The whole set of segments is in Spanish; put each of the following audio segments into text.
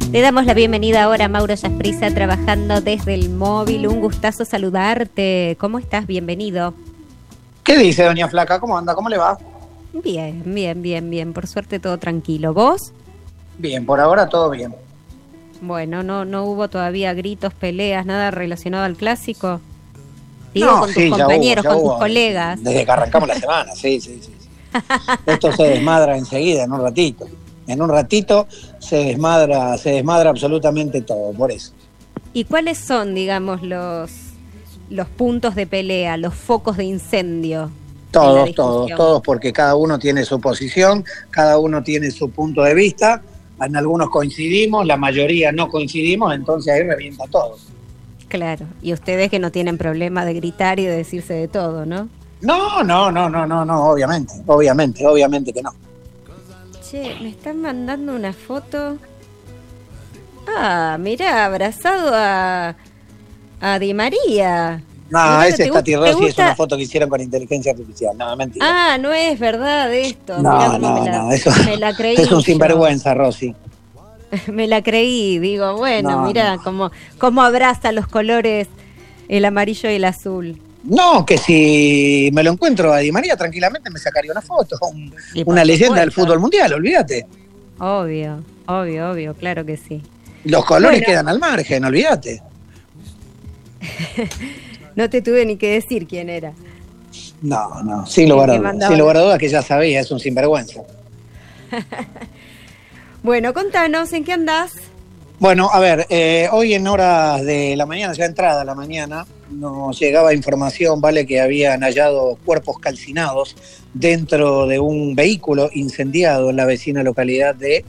Le damos la bienvenida ahora a Mauro Yasprissa, trabajando desde el móvil. Un gustazo saludarte. ¿Cómo estás? Bienvenido. ¿Qué dice doña Flaca? ¿Cómo anda? ¿Cómo le va? Bien. Por suerte todo tranquilo. ¿Vos? Bien, por ahora todo bien. Bueno, no hubo todavía gritos, peleas, nada relacionado al clásico. Digo, No, con sí, tus ya compañeros, hubo, con tus hubo. colegas. Desde que arrancamos la semana, sí. Esto se desmadra enseguida, en un ratito. En un ratito se desmadra absolutamente todo, por eso. ¿Y cuáles son, digamos, los puntos de pelea, los focos de incendio? Todos, porque cada uno tiene su posición, cada uno tiene su punto de vista. En algunos coincidimos, la mayoría no coincidimos, entonces ahí revienta todo. Claro, y ustedes que no tienen problema de gritar y de decirse de todo, ¿no? No, obviamente que no. Che, me están mandando una foto. Ah, mirá, abrazado a Di María. No, ese es Tati Rossi, gusta? es una foto que hicieron con inteligencia artificial. No, mentira. Ah, no es verdad esto. No, eso me la creí. Es un sinvergüenza, Rossi. Me la creí, digo, bueno, mirá, No. cómo abraza los colores, el amarillo y el azul. No, que si me lo encuentro a Di María, tranquilamente me sacaría una foto. Una leyenda del fútbol mundial, olvídate. Obvio, claro que sí. Los colores quedan al margen, olvídate. No te tuve ni que decir quién era. No, sin lugar a dudas que ya sabía, es un sinvergüenza. Bueno, contanos, ¿en qué andás? Bueno, a ver, hoy en horas de la mañana, ya entrada la mañana, nos llegaba información, ¿vale?, que habían hallado cuerpos calcinados dentro de un vehículo incendiado en la vecina localidad de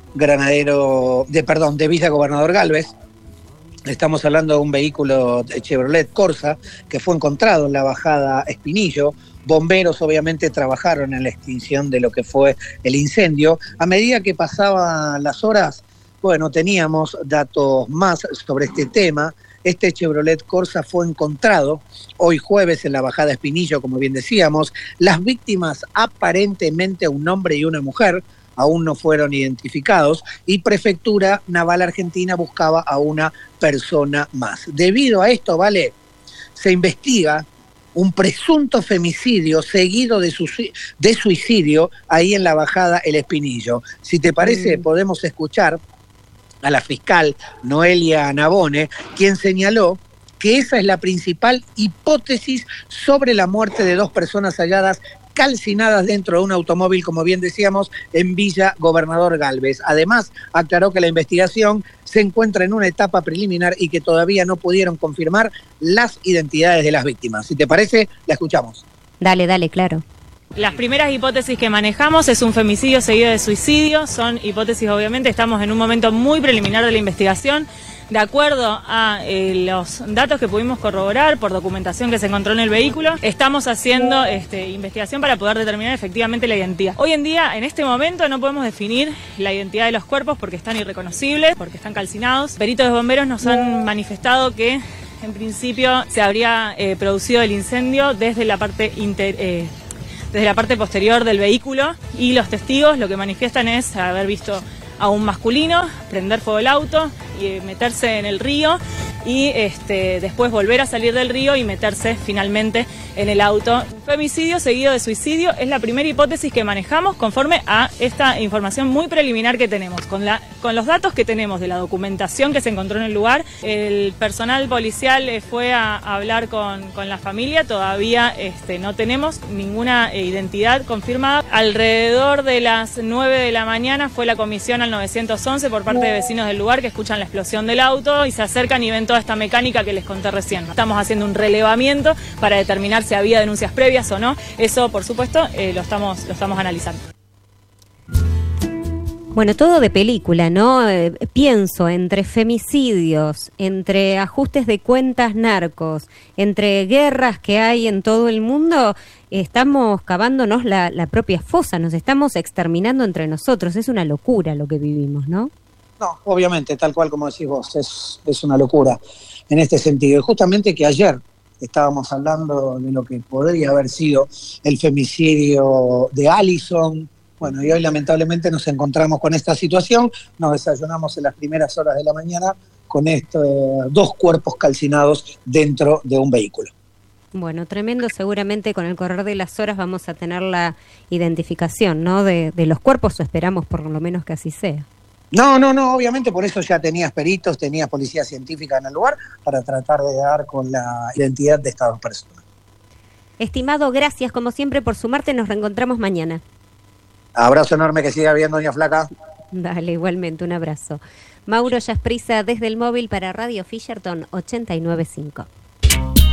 Villa Gobernador Galvez. Estamos hablando de un vehículo de Chevrolet Corsa que fue encontrado en la bajada Espinillo. Bomberos obviamente trabajaron en la extinción de lo que fue el incendio. A medida que pasaban las horas, bueno, teníamos datos más sobre este tema. Este Chevrolet Corsa fue encontrado hoy jueves en la bajada Espinillo, como bien decíamos. Las víctimas, aparentemente un hombre y una mujer, aún no fueron identificados, y Prefectura Naval Argentina buscaba a una persona más. Debido a esto, ¿vale?, se investiga un presunto femicidio seguido de suicidio ahí en la bajada El Espinillo. Si te parece, podemos escuchar a la fiscal Noelia Nabone, quien señaló que esa es la principal hipótesis sobre la muerte de dos personas halladas calcinadas dentro de un automóvil, como bien decíamos, en Villa Gobernador Galvez. Además, aclaró que la investigación se encuentra en una etapa preliminar y que todavía no pudieron confirmar las identidades de las víctimas. Si te parece, la escuchamos. Dale, claro. Las primeras hipótesis que manejamos es un femicidio seguido de suicidio. Son hipótesis, obviamente, estamos en un momento muy preliminar de la investigación. De acuerdo a los datos que pudimos corroborar por documentación que se encontró en el vehículo, estamos haciendo investigación para poder determinar efectivamente la identidad. Hoy en día, en este momento, no podemos definir la identidad de los cuerpos porque están irreconocibles, porque están calcinados. Peritos de bomberos nos han manifestado que, en principio, se habría producido el incendio desde la parte posterior del vehículo, y los testigos lo que manifiestan es haber visto a un masculino prender fuego el auto y meterse en el río y después volver a salir del río y meterse finalmente en el auto. Femicidio seguido de suicidio es la primera hipótesis que manejamos conforme a esta información muy preliminar que tenemos. Con los datos que tenemos de la documentación que se encontró en el lugar, el personal policial fue a hablar con la familia. Todavía no tenemos ninguna identidad confirmada. Alrededor de las 9 de la mañana fue la comisión al 911 por parte de vecinos del lugar que escuchan la explosión del auto y se acercan y ven toda esta mecánica que les conté recién. Estamos haciendo un relevamiento para determinar si había denuncias previas o no. Eso, por supuesto, lo estamos analizando. Bueno, todo de película, ¿no? Pienso entre femicidios, entre ajustes de cuentas narcos, entre guerras que hay en todo el mundo, estamos cavándonos la propia fosa, nos estamos exterminando entre nosotros. Es una locura lo que vivimos, ¿no? No, obviamente, tal cual como decís vos, es una locura en este sentido. Y justamente que ayer estábamos hablando de lo que podría haber sido el femicidio de Alison. Bueno, y hoy lamentablemente nos encontramos con esta situación, nos desayunamos en las primeras horas de la mañana con estos 2 cuerpos calcinados dentro de un vehículo. Bueno, tremendo, seguramente con el correr de las horas vamos a tener la identificación, ¿no? De los cuerpos, o esperamos por lo menos que así sea. No, obviamente por eso ya tenías peritos, tenías policía científica en el lugar para tratar de dar con la identidad de estas 2 personas. Estimado, gracias como siempre por sumarte, nos reencontramos mañana. Abrazo enorme, que siga bien, doña Flaca. Dale, igualmente, un abrazo. Mauro Yasprisa desde el móvil para Radio Fisherton 89.5.